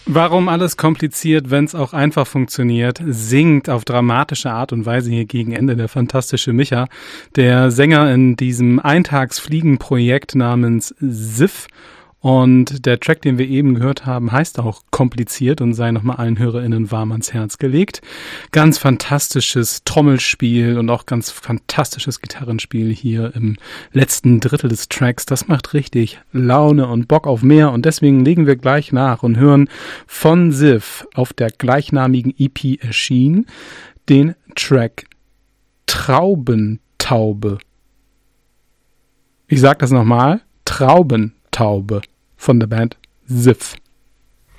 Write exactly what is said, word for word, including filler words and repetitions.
Warum alles kompliziert, wenn es auch einfach funktioniert? Singt auf dramatische Art und Weise hier gegen Ende der fantastische Micha, der Sänger in diesem Eintagsfliegen-Projekt namens Siff. Und der Track, den wir eben gehört haben, heißt auch kompliziert und sei nochmal allen HörerInnen warm ans Herz gelegt. Ganz fantastisches Trommelspiel und auch ganz fantastisches Gitarrenspiel hier im letzten Drittel des Tracks. Das macht richtig Laune und Bock auf mehr und deswegen legen wir gleich nach und hören von Siff auf der gleichnamigen E P erschienen den Track Traubentaube. Ich sag das nochmal, Traubentaube von der Band Siff.